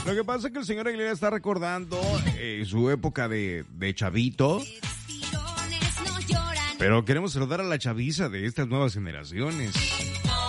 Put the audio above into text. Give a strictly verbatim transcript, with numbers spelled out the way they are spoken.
Lo que pasa es que el señor Aguilera está recordando eh, su época de, de chavito. Pero queremos saludar a la chaviza de estas nuevas generaciones.